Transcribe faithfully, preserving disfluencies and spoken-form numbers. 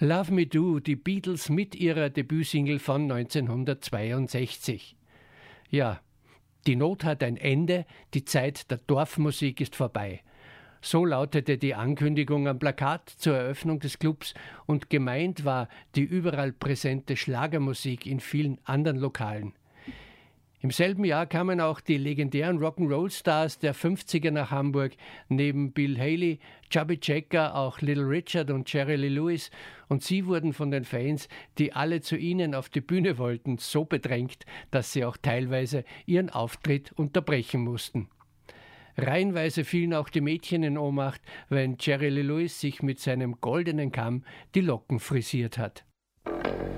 Love Me Do, die Beatles mit ihrer Debütsingle von neunzehnhundertzweiundsechzig. Ja, die Not hat ein Ende, die Zeit der Dorfmusik ist vorbei. So lautete die Ankündigung am Plakat zur Eröffnung des Clubs und gemeint war die überall präsente Schlagermusik in vielen anderen Lokalen. Im selben Jahr kamen auch die legendären Rock'n'Roll-Stars der fünfziger nach Hamburg, neben Bill Haley, Chubby Checker, auch Little Richard und Jerry Lee Lewis, und sie wurden von den Fans, die alle zu ihnen auf die Bühne wollten, so bedrängt, dass sie auch teilweise ihren Auftritt unterbrechen mussten. Reihenweise fielen auch die Mädchen in Ohnmacht, wenn Jerry Lee Lewis sich mit seinem goldenen Kamm die Locken frisiert hat.